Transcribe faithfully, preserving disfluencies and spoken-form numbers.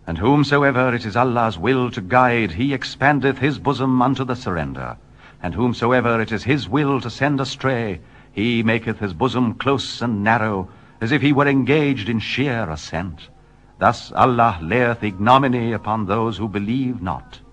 And whomsoever it is Allah's will to guide, he expandeth his bosom unto the surrender. And whomsoever it is his will to send astray, he maketh his bosom close and narrow, as if he were engaged in sheer ascent. Thus Allah layeth ignominy upon those who believe not.